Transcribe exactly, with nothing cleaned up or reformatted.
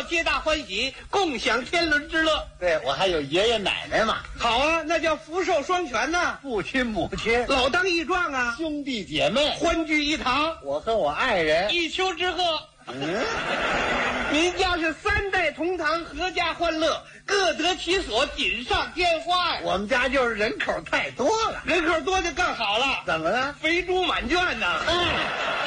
皆大欢喜，共享天伦之乐。 对，我还有爷爷奶奶嘛。 好啊，那叫福寿双全呐， 父亲母亲， 老当益壮啊， 兄弟姐妹， 欢聚一堂。 我和我爱人， 一丘之貉。 嗯， 您家是三代同堂，阖家欢乐，各得其所，锦上添花呀。 我们家就是人口太多了， 人口多就更好了。 怎么了？ 肥猪满圈呐。 哎。